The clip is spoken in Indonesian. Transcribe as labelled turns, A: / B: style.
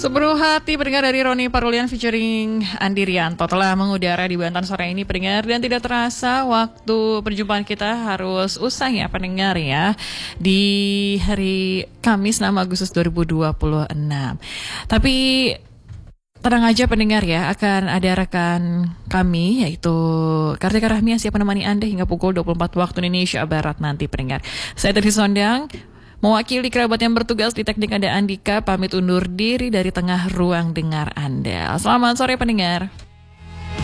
A: Sepenuh hati pendengar dari Roni Parulian featuring Andi Rianto telah mengudara di Banten sore ini pendengar, dan tidak terasa waktu perjumpaan kita harus usai ya pendengar ya di hari Kamis 6 Agustus 2026. Tapi tenang aja pendengar ya, akan ada rekan kami yaitu Kartika Rahmi yang siap menemani Anda hingga pukul 24 waktu Indonesia Barat nanti pendengar. Saya Teddy Sondang mewakili kerabat yang bertugas di teknik ada Andika, pamit undur diri dari tengah ruang dengar Anda. Selamat sore pendengar.